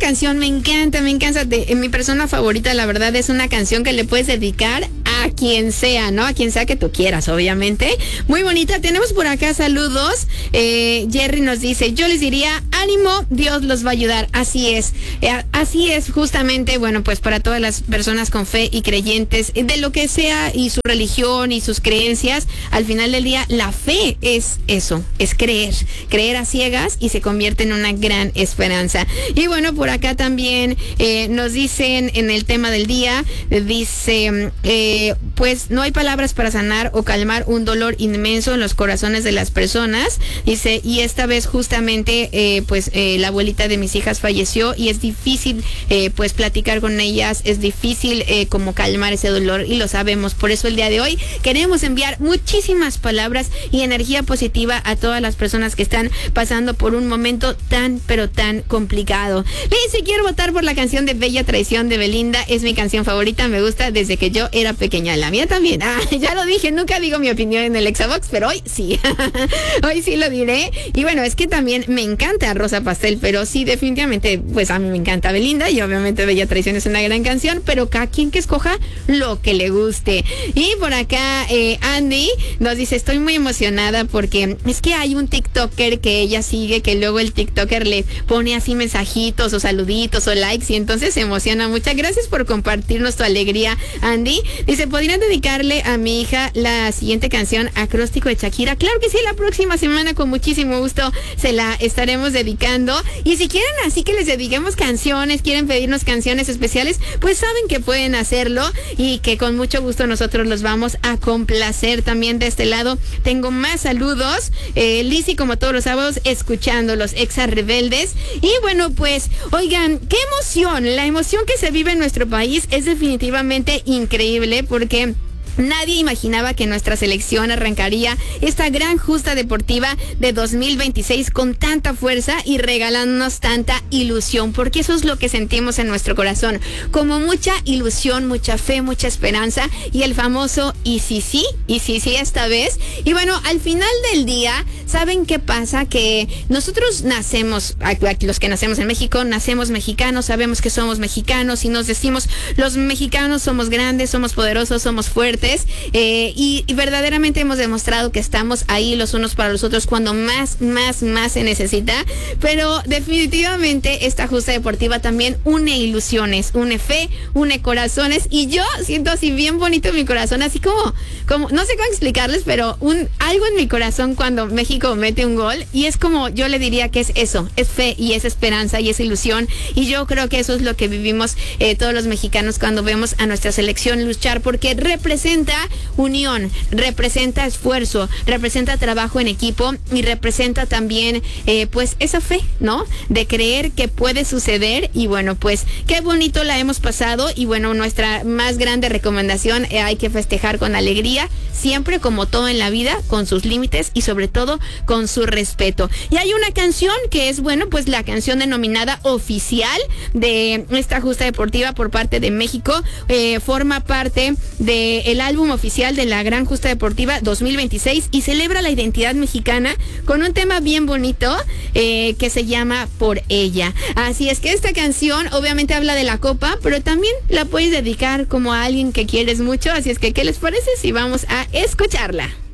canción me encanta. Mi persona favorita, la verdad, es una canción que le puedes dedicar a quien sea, ¿no? A quien sea que tú quieras, obviamente. Muy bonita. Tenemos por acá saludos. Jerry nos dice, yo les diría, ánimo, Dios los va a ayudar. Así es justamente, bueno, pues para todas las personas con fe y creyentes, de lo que sea y su religión y sus creencias, al final del día, la fe es eso, es creer a ciegas y se convierte en una gran esperanza. Y bueno, por acá también nos dicen en el tema del día, dice, pues no hay palabras para sanar o calmar un dolor inmenso en los corazones de las personas. Dice, y esta vez justamente, la abuelita de mis hijas falleció y es difícil, pues platicar con ellas, es difícil como calmar ese dolor y lo sabemos. Por eso el día de hoy queremos enviar muchísimas palabras y energía positiva a todas las personas que están pasando por un momento tan, pero tan complicado. Le dice, quiero votar por la canción de Bella Traición de Belinda, es mi canción favorita, me gusta desde que yo era pequeña. La mía también. Ya lo dije, nunca digo mi opinión en el Exabox, pero hoy sí. Hoy sí lo diré. Y bueno, es que también me encanta Rosa Pastel, pero sí, definitivamente, pues a mí me encanta Belinda y obviamente Bella Traición es una gran canción, pero cada quien que escoja lo que le guste. Y por acá Andy nos dice, estoy muy emocionada porque es que hay un TikToker que ella sigue, que luego el TikToker le pone así mensajitos o saluditos o likes y entonces se emociona. Muchas gracias por compartirnos tu alegría, Andy. Dice, ¿podrían dedicarle a mi hija la siguiente canción, Acróstico de Shakira? Claro que sí, la próxima semana con muchísimo gusto se la estaremos dedicando. Y si quieren así que les dediquemos canciones, quieren pedirnos canciones especiales, pues saben que pueden hacerlo y que con mucho gusto nosotros los vamos a complacer. También de este lado tengo más saludos. Lizzy, como todos los sábados, escuchando los Exa Rebeldes. Y bueno, pues, oigan, qué emoción. La emoción que se vive en nuestro país es definitivamente increíble porque nadie imaginaba que nuestra selección arrancaría esta gran justa deportiva de 2026 con tanta fuerza y regalándonos tanta ilusión, porque eso es lo que sentimos en nuestro corazón, como mucha ilusión, mucha fe, mucha esperanza y el famoso y sí esta vez. Y bueno, al final del día, ¿saben qué pasa? Que nosotros nacemos, los que nacemos en México, nacemos mexicanos, sabemos que somos mexicanos y nos decimos, los mexicanos somos grandes, somos poderosos, somos fuertes. Y verdaderamente hemos demostrado que estamos ahí los unos para los otros cuando más se necesita, pero definitivamente esta justa deportiva también une ilusiones, une fe, une corazones y yo siento así bien bonito en mi corazón, así como no sé cómo explicarles, pero algo en mi corazón cuando México mete un gol y es como, yo le diría que es eso, es fe y es esperanza y es ilusión y yo creo que eso es lo que vivimos todos los mexicanos cuando vemos a nuestra selección luchar, porque representa unión, representa esfuerzo, representa trabajo en equipo y representa también pues esa fe, ¿no? De creer que puede suceder y bueno, pues qué bonito la hemos pasado y bueno, nuestra más grande recomendación, hay que festejar con alegría, siempre como todo en la vida, con sus límites y sobre todo con su respeto. Y hay una canción que es, bueno, pues la canción denominada oficial de esta justa deportiva por parte de México, forma parte del álbum oficial de la Gran Justa Deportiva 2026 y celebra la identidad mexicana con un tema bien bonito que se llama Por Ella. Así es que esta canción obviamente habla de la copa, pero también la puedes dedicar como a alguien que quieres mucho, así es que ¿qué les parece si vamos a escucharla?